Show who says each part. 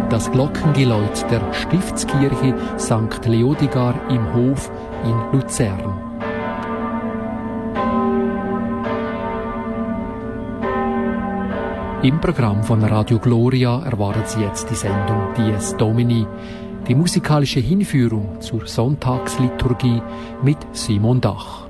Speaker 1: das Glockengeläut der Stiftskirche St. Leodegar im Hof in Luzern. Im Programm von Radio Gloria erwartet Sie jetzt die Sendung Dies Domini, die musikalische Hinführung zur Sonntagsliturgie mit Simon Dach.